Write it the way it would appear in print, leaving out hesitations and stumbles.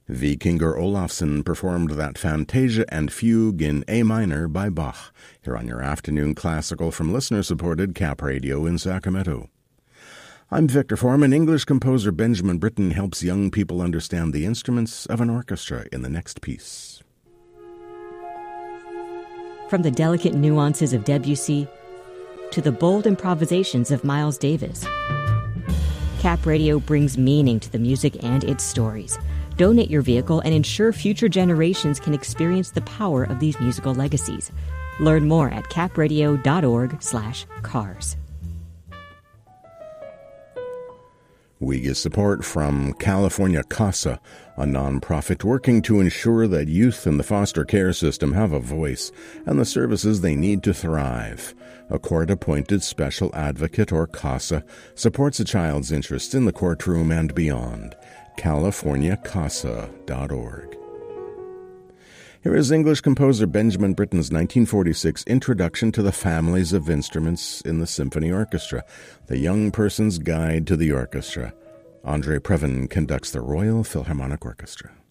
Vikingur Olafsson performed that Fantasia and Fugue in A minor by Bach, here on your afternoon classical from listener-supported Cap Radio in Sacramento. I'm Victor Foreman. English composer Benjamin Britten helps young people understand the instruments of an orchestra in the next piece. From the delicate nuances of Debussy to the bold improvisations of Miles Davis, Cap Radio brings meaning to the music and its stories. Donate your vehicle and ensure future generations can experience the power of these musical legacies. Learn more at capradio.org/cars. We get support from California CASA, a nonprofit working to ensure that youth in the foster care system have a voice and the services they need to thrive. A court-appointed special advocate, or CASA, supports a child's interest in the courtroom and beyond. CaliforniaCasa.org. Here is English composer Benjamin Britten's 1946 Introduction to the Families of Instruments in the Symphony Orchestra, the young person's guide to the orchestra. Andre Previn conducts the Royal Philharmonic Orchestra.